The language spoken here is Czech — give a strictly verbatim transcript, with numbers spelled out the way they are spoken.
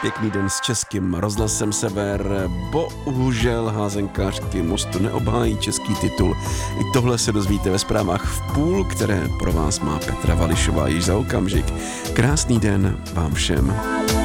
Pěkný den s Českým rozhlasem Sever. Bohužel házenkářky Mostu neobhájí český titul. I tohle se dozvíte ve zprávách v půl, které pro vás má Petra Vališová již za okamžik. Krásný den vám všem.